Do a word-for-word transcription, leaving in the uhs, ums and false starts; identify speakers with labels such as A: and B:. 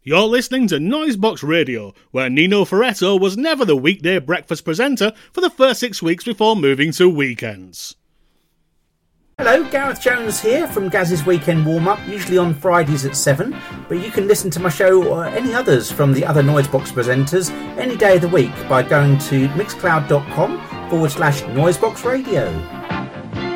A: You're listening to Noisebox Radio, where Nino Ferretto was never the weekday breakfast presenter for the first six weeks before moving to weekends.
B: Hello, Gareth Jones here from Gaz's Weekend Warm-Up, usually on Fridays at seven, but you can listen to my show or any others from the other Noisebox presenters any day of the week by going to mixcloud.com forward slash Noisebox Radio.